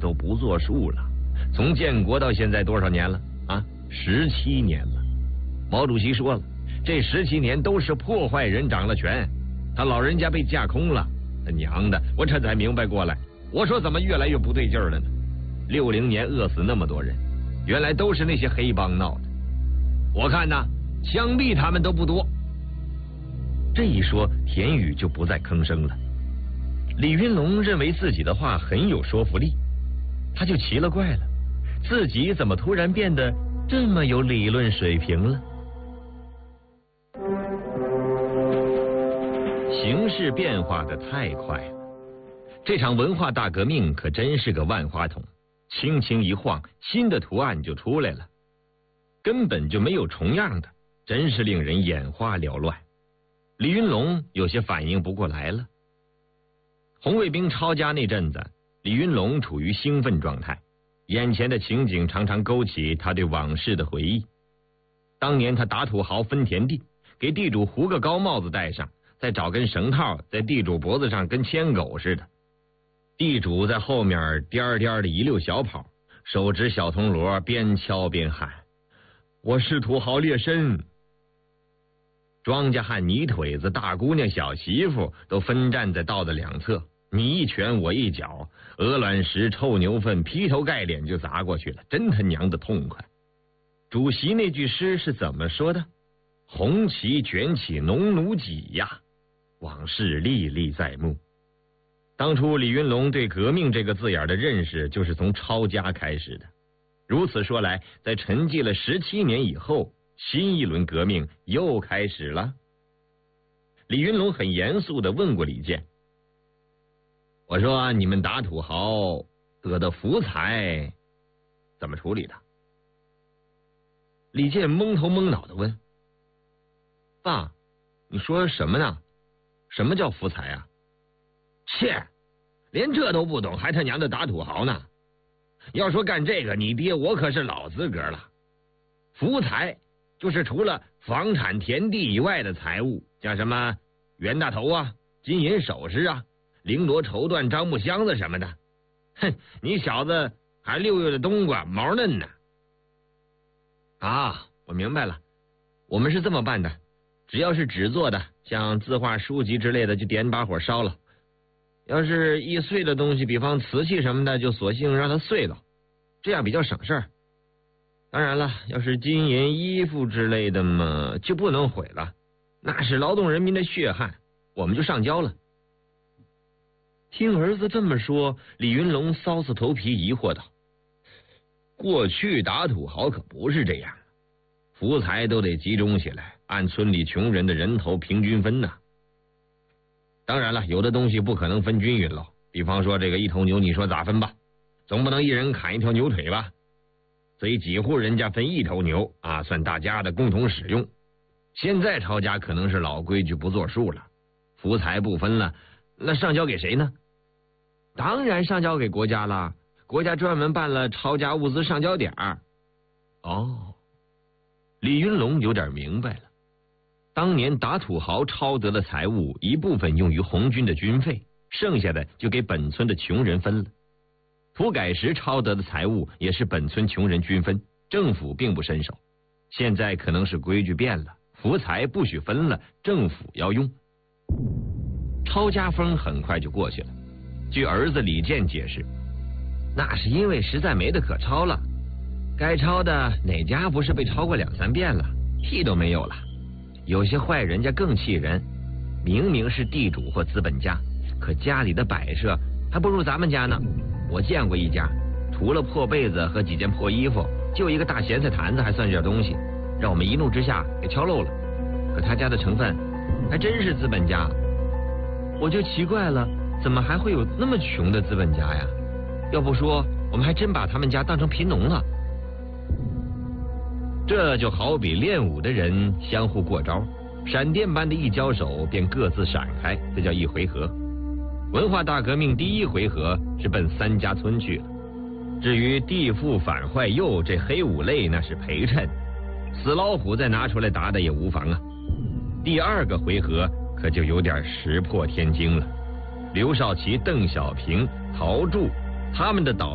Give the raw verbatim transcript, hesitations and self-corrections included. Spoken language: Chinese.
都不作数了。从建国到现在多少年了啊？十七年了。毛主席说了，这十七年都是破坏人掌了权，他老人家被架空了。他娘的，我这才明白过来。我说怎么越来越不对劲儿了呢？六零年饿死那么多人，原来都是那些黑帮闹的。我看呐，枪毙他们都不多。这一说，田宇就不再吭声了。李云龙认为自己的话很有说服力，他就奇了怪了，自己怎么突然变得这么有理论水平了？形势变化的太快了，这场文化大革命可真是个万花筒，轻轻一晃，新的图案就出来了，根本就没有重样的，真是令人眼花缭乱。李云龙有些反应不过来了。红卫兵抄家那阵子，李云龙处于兴奋状态，眼前的情景常常勾起他对往事的回忆。当年他打土豪分田地，给地主糊个高帽子戴上，再找根绳套在地主脖子上跟牵狗似的，地主在后面颠颠的一溜小跑，手执小铜锣边敲边喊，我是土豪劣绅。庄稼汉、泥腿子、大姑娘、小媳妇都分站在道的两侧，你一拳我一脚，鹅卵石、臭牛粪劈头盖脸就砸过去了，真他娘的痛快。主席那句诗是怎么说的？红旗卷起农奴脊呀，往事历历在目。当初李云龙对革命这个字眼的认识就是从抄家开始的。如此说来，在沉寂了十七年以后，新一轮革命又开始了。李云龙很严肃地问过李健，我说你们打土豪得的福财怎么处理的？李健蒙头蒙脑地问，爸，你说什么呢？什么叫福财啊？切，连这都不懂，还他娘的打土豪呢？要说干这个，你爹我可是老资格了。福财就是除了房产田地以外的财物，像什么袁大头啊、金银首饰啊、绫罗绸缎、樟木箱子什么的。哼，你小子还六月的冬瓜毛嫩呢。啊，我明白了，我们是这么办的，只要是纸做的，像字画、书籍之类的，就点把火烧了。要是易碎的东西，比方瓷器什么的，就索性让它碎了，这样比较省事儿。当然了，要是金银衣服之类的嘛，就不能毁了，那是劳动人民的血汗，我们就上交了。听儿子这么说，李云龙搔搔头皮，疑惑道：过去打土豪可不是这样，福财都得集中起来，按村里穷人的人头平均分呐。当然了，有的东西不可能分均匀了，比方说这个一头牛，你说咋分吧？总不能一人砍一条牛腿吧？所以几户人家分一头牛啊，算大家的共同使用。现在抄家可能是老规矩不作数了，福财不分了，那上交给谁呢？当然上交给国家了，国家专门办了抄家物资上交点儿。哦，李云龙有点明白了。当年打土豪抄得的财物，一部分用于红军的军费，剩下的就给本村的穷人分了。土改时抄得的财物也是本村穷人均分，政府并不伸手。现在可能是规矩变了，福财不许分了，政府要用。抄家风很快就过去了。据儿子李健解释，那是因为实在没得可抄了，该抄的哪家不是被抄过两三遍了，屁都没有了。有些坏人家更气人，明明是地主或资本家，可家里的摆设还不如咱们家呢。我见过一家，除了破被子和几件破衣服，就一个大咸菜坛子还算是点东西，让我们一怒之下给敲漏了。可他家的成分还真是资本家，我就奇怪了，怎么还会有那么穷的资本家呀？要不说我们还真把他们家当成贫农了。这就好比练武的人相互过招，闪电般的一交手便各自闪开，这叫一回合。文化大革命第一回合是奔三家村去了，至于地富反坏右这黑五类那是陪衬，死老虎再拿出来打打也无妨啊。第二个回合可就有点石破天惊了，刘少奇、邓小平、陶铸他们的倒